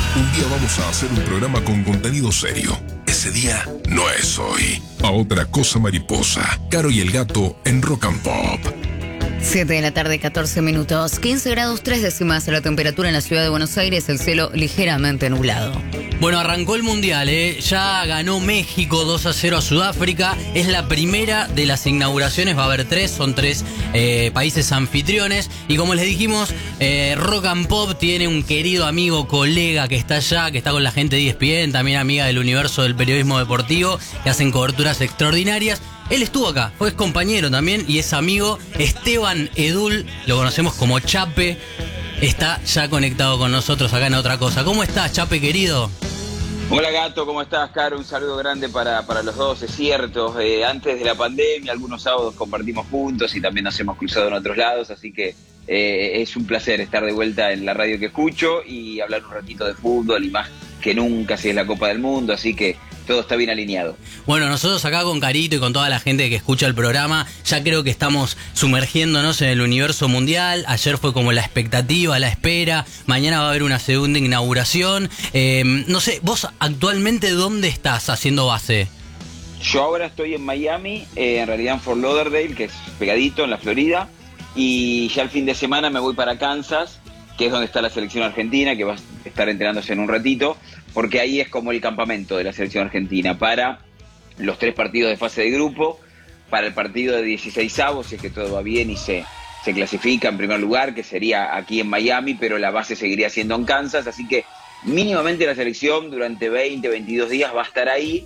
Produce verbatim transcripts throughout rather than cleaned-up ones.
Un día vamos a hacer un programa con contenido serio. Ese día no es hoy. A otra cosa mariposa. Caro y el gato en Rock and Pop. siete de la tarde, catorce minutos, quince grados tres décimas la temperatura en la ciudad de Buenos Aires, el cielo ligeramente nublado. Bueno, arrancó el Mundial, ¿eh? Ya ganó México dos a cero a Sudáfrica. Es la primera de las inauguraciones, va a haber tres, son tres eh, países anfitriones. Y como les dijimos, eh, Rock and Pop tiene un querido amigo, colega que está allá, que está con la gente de E S P N, también amiga del universo del periodismo deportivo, que hacen coberturas extraordinarias. Él estuvo acá, fue compañero también y es amigo. Esteban Edul, lo conocemos como Chape, está ya conectado con nosotros acá en Otra Cosa. ¿Cómo estás, Chape, querido? Hola, gato, ¿cómo estás, Caro? Un saludo grande para, para los dos, es cierto. Eh, antes de la pandemia, algunos sábados compartimos juntos y también nos hemos cruzado en otros lados, así que eh, es un placer estar de vuelta en la radio que escucho y hablar un ratito de fútbol y más que nunca, si es la Copa del Mundo, así que todo está bien alineado. Bueno, nosotros acá con Carito y con toda la gente que escucha el programa, ya creo que estamos sumergiéndonos en el universo mundial. Ayer fue como la expectativa, la espera. Mañana va a haber una segunda inauguración. Eh, no sé, vos actualmente, ¿dónde estás haciendo base? Yo ahora estoy en Miami, eh, en realidad en Fort Lauderdale, que es pegadito en la Florida, y ya el fin de semana me voy para Kansas, que es donde está la selección argentina, que va a estar entrenándose en un ratito, porque ahí es como el campamento de la selección argentina para los tres partidos de fase de grupo, para el partido de dieciseisavos, si es que todo va bien y se, se clasifica en primer lugar, que sería aquí en Miami, pero la base seguiría siendo en Kansas, así que mínimamente la selección durante veinte, veintidós días va a estar ahí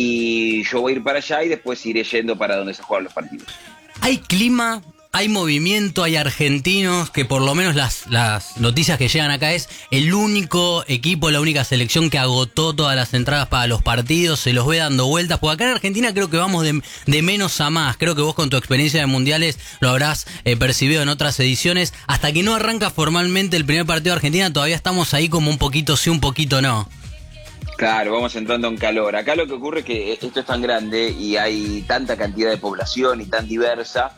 y yo voy a ir para allá y después iré yendo para donde se juegan los partidos. ¿Hay clima? Hay movimiento, hay argentinos, que por lo menos las, las noticias que llegan acá es el único equipo, la única selección que agotó todas las entradas para los partidos, se los ve dando vueltas, porque acá en Argentina creo que vamos de, de menos a más, creo que vos con tu experiencia de mundiales lo habrás eh, percibido en otras ediciones, hasta que no arranca formalmente el primer partido de Argentina todavía estamos ahí como un poquito sí, un poquito no. Claro, vamos entrando en calor. Acá lo que ocurre es que esto es tan grande y hay tanta cantidad de población y tan diversa,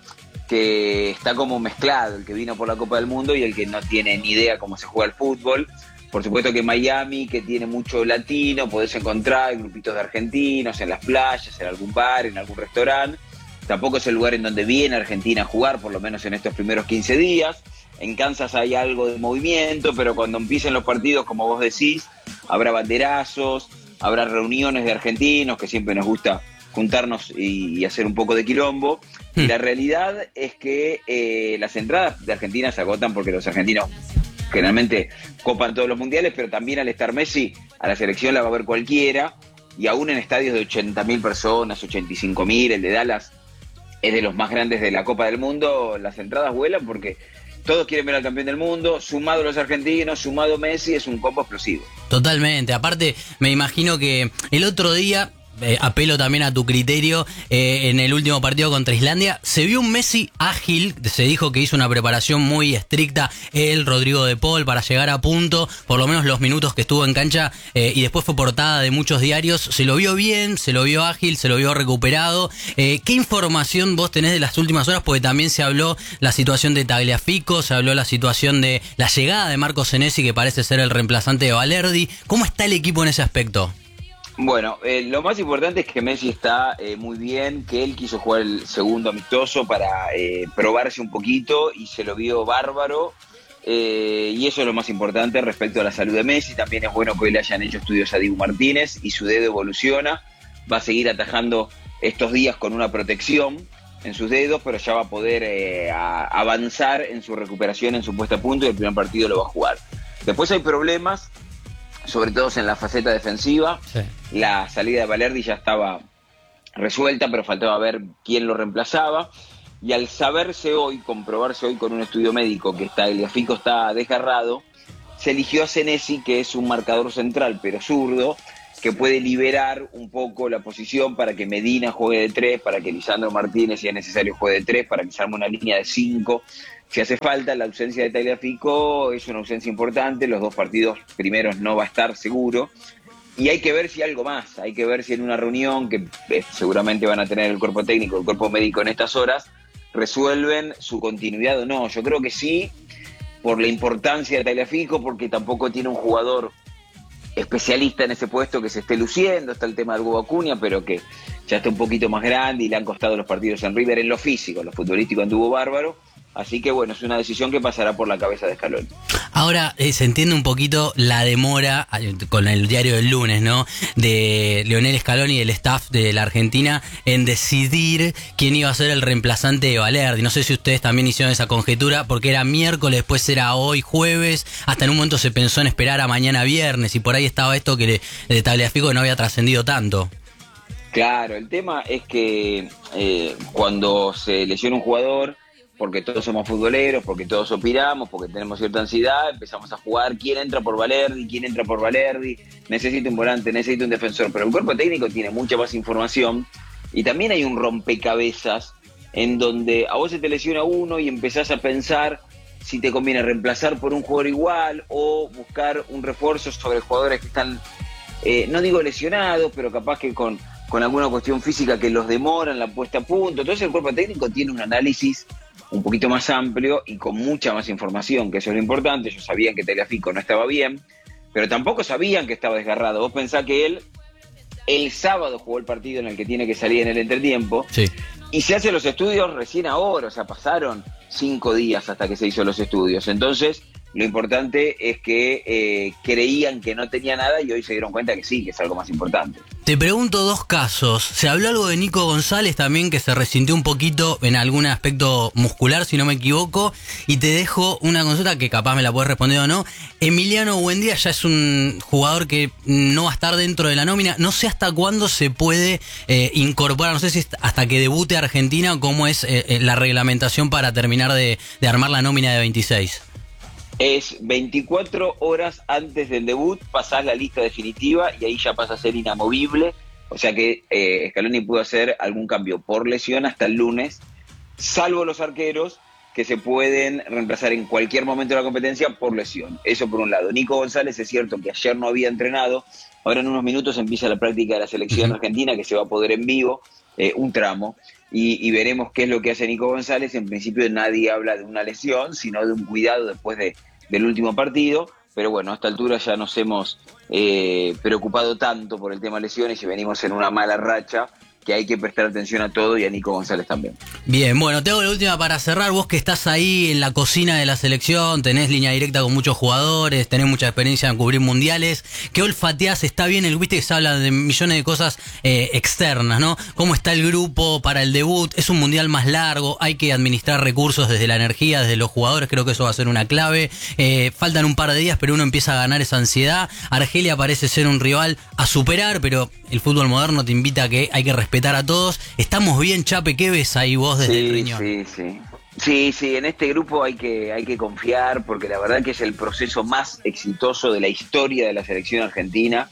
que está como mezclado, el que vino por la Copa del Mundo y el que no tiene ni idea cómo se juega el fútbol. Por supuesto que Miami, que tiene mucho latino, podés encontrar grupitos de argentinos en las playas, en algún bar, en algún restaurante. Tampoco es el lugar en donde viene Argentina a jugar, por lo menos en estos primeros quince días. En Kansas hay algo de movimiento, pero cuando empiecen los partidos, como vos decís, habrá banderazos, habrá reuniones de argentinos, que siempre nos gusta juntarnos y, y hacer un poco de quilombo. Y la realidad es que eh, las entradas de Argentina se agotan porque los argentinos generalmente copan todos los mundiales, pero también al estar Messi, a la selección la va a ver cualquiera, y aún en estadios de ochenta mil personas, ochenta y cinco mil, el de Dallas es de los más grandes de la Copa del Mundo, las entradas vuelan porque todos quieren ver al campeón del mundo, sumado los argentinos, sumado Messi, es un combo explosivo. Totalmente, aparte me imagino que el otro día... Eh, apelo también a tu criterio, eh, en el último partido contra Islandia, se vio un Messi ágil, se dijo que hizo una preparación muy estricta, él, Rodrigo de Paul, para llegar a punto, por lo menos los minutos que estuvo en cancha, eh, y después fue portada de muchos diarios, se lo vio bien, se lo vio ágil, se lo vio recuperado. Eh, ¿Qué información vos tenés de las últimas horas? Porque también se habló la situación de Tagliafico, se habló la situación de la llegada de Marco Senesi, que parece ser el reemplazante de Balerdi. ¿Cómo está el equipo en ese aspecto? Bueno, eh, lo más importante es que Messi está eh, muy bien, que él quiso jugar el segundo amistoso para eh, probarse un poquito y se lo vio bárbaro, eh, y eso es lo más importante respecto a la salud de Messi. También es bueno que hoy le hayan hecho estudios a Dibu Martínez y su dedo evoluciona, va a seguir atajando estos días con una protección en sus dedos, pero ya va a poder eh, a avanzar en su recuperación, en su puesta a punto, y el primer partido lo va a jugar. Después hay problemas, sobre todo en la faceta defensiva. Sí. La salida de Balerdi ya estaba resuelta, pero faltaba ver quién lo reemplazaba. Y al saberse hoy, comprobarse hoy con un estudio médico que está, Tagliafico está desgarrado, se eligió a Senesi, que es un marcador central, pero zurdo, que puede liberar un poco la posición para que Medina juegue de tres, para que Lisandro Martínez, si es necesario, juegue de tres, para que se arme una línea de cinco. Si hace falta, la ausencia de Tagliafico es una ausencia importante, los dos partidos primeros no va a estar seguro, y hay que ver si algo más, hay que ver si en una reunión, que eh, seguramente van a tener el cuerpo técnico, el cuerpo médico en estas horas, resuelven su continuidad o no. Yo creo que sí, por la importancia de Tagliafico, porque tampoco tiene un jugador especialista en ese puesto que se esté luciendo. Está el tema del Hugo Acuña, pero que ya está un poquito más grande y le han costado los partidos en River en lo físico. En lo futbolístico anduvo bárbaro. Así que bueno, es una decisión que pasará por la cabeza de Scaloni. Ahora eh, se entiende un poquito la demora con el diario del lunes, ¿no? De Lionel Scaloni y el staff de la Argentina en decidir quién iba a ser el reemplazante de Valerdi. No sé si ustedes también hicieron esa conjetura, porque era miércoles, después era hoy jueves, hasta en un momento se pensó en esperar a mañana viernes, y por ahí estaba esto que de Tagliafico no había trascendido tanto. Claro, el tema es que eh, cuando se lesiona un jugador, porque todos somos futboleros, porque todos opinamos, porque tenemos cierta ansiedad, empezamos a jugar quién entra por Valerdi, quién entra por Valerdi, necesito un volante, necesito un defensor, pero el cuerpo técnico tiene mucha más información y también hay un rompecabezas en donde a vos se te lesiona uno y empezás a pensar si te conviene reemplazar por un jugador igual o buscar un refuerzo sobre jugadores que están, eh, no digo lesionados, pero capaz que con, con alguna cuestión física que los demoran la puesta a punto. Entonces el cuerpo técnico tiene un análisis un poquito más amplio y con mucha más información, que eso es lo importante. Ellos sabían que Tagliafico no estaba bien, pero tampoco sabían que estaba desgarrado. Vos pensás que él, el sábado jugó el partido en el que tiene que salir en el entretiempo, sí, y se hacen los estudios recién ahora, o sea, pasaron cinco días hasta que se hizo los estudios. Entonces, lo importante es que eh, creían que no tenía nada y hoy se dieron cuenta que sí, que es algo más importante. Te pregunto dos casos. Se habló algo de Nico González también, que se resintió un poquito en algún aspecto muscular, si no me equivoco. Y te dejo una consulta que capaz me la puedes responder o no. Emiliano Buendía ya es un jugador que no va a estar dentro de la nómina. No sé hasta cuándo se puede eh, incorporar, no sé si hasta que debute Argentina o cómo es eh, la reglamentación para terminar de, de armar la nómina de veintiséis. Es veinticuatro horas antes del debut, pasás la lista definitiva y ahí ya pasa a ser inamovible. O sea que eh, Scaloni pudo hacer algún cambio por lesión hasta el lunes, salvo los arqueros que se pueden reemplazar en cualquier momento de la competencia por lesión. Eso por un lado. Nico González es cierto que ayer no había entrenado, ahora en unos minutos empieza la práctica de la selección argentina que se va a poder en vivo, eh, un tramo. Y, y veremos qué es lo que hace Nico González. En principio nadie habla de una lesión, sino de un cuidado después de, del último partido. Pero bueno, a esta altura ya nos hemos eh, preocupado tanto por el tema lesiones y venimos en una mala racha que hay que prestar atención a todo y a Nico González también. Bien, bueno, te hago la última para cerrar. Vos que estás ahí en la cocina de la selección, tenés línea directa con muchos jugadores, tenés mucha experiencia en cubrir mundiales, ¿qué olfateás? Está bien, el viste que se habla de millones de cosas eh, externas, ¿no? ¿Cómo está el grupo para el debut? Es un mundial más largo, hay que administrar recursos desde la energía, desde los jugadores, creo que eso va a ser una clave. Eh, faltan un par de días, pero uno empieza a ganar esa ansiedad. Argelia parece ser un rival a superar, pero el fútbol moderno te invita a que hay que respetar a todos. ¿Estamos bien, Chape? ¿Qué ves ahí vos desde sí, el riñón? Sí, sí. Sí, sí, en este grupo hay que, hay que confiar porque la verdad que es el proceso más exitoso de la historia de la selección argentina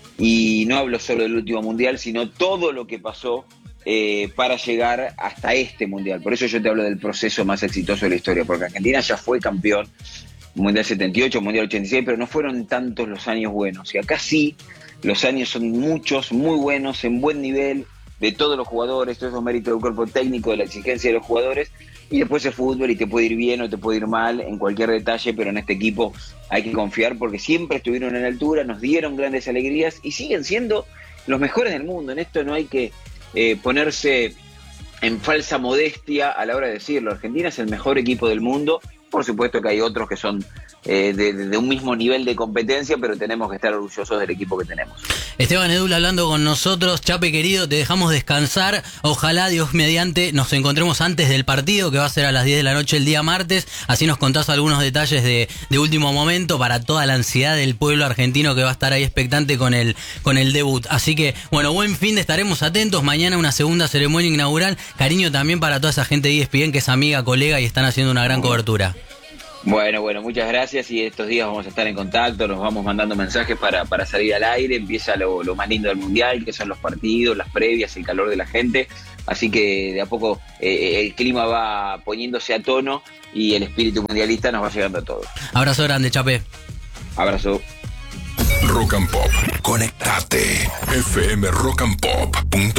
y no hablo solo del último mundial, sino todo lo que pasó eh, para llegar hasta este mundial. Por eso yo te hablo del proceso más exitoso de la historia, porque Argentina ya fue campeón, Mundial setenta y ocho, Mundial ochenta y seis, pero no fueron tantos los años buenos. Y acá sí, los años son muchos, muy buenos, en buen nivel, de todos los jugadores, todos esos méritos del cuerpo técnico, de la exigencia de los jugadores, y después es fútbol y te puede ir bien o te puede ir mal en cualquier detalle, pero en este equipo hay que confiar porque siempre estuvieron en la altura, nos dieron grandes alegrías y siguen siendo los mejores del mundo. En esto no hay que eh, ponerse en falsa modestia a la hora de decirlo. Argentina es el mejor equipo del mundo. Por supuesto que hay otros que son eh, de, de un mismo nivel de competencia, pero tenemos que estar orgullosos del equipo que tenemos. Esteban Edul hablando con nosotros. Chape querido, te dejamos descansar. Ojalá, Dios mediante, nos encontremos antes del partido, que va a ser a las diez de la noche el día martes. Así nos contás algunos detalles de, de último momento para toda la ansiedad del pueblo argentino que va a estar ahí expectante con el, con el debut. Así que, bueno, buen fin de, estaremos atentos. Mañana una segunda ceremonia inaugural. Cariño también para toda esa gente de E S P N que es amiga, colega y están haciendo una gran cobertura. Bueno, bueno, muchas gracias y estos días vamos a estar en contacto, nos vamos mandando mensajes para, para salir al aire, empieza lo, lo más lindo del Mundial, que son los partidos, las previas, el calor de la gente, así que de a poco eh, el clima va poniéndose a tono y el espíritu mundialista nos va llegando a todos. Abrazo grande, Chape. Abrazo. Rock and Pop, conectate. F M rock and pop punto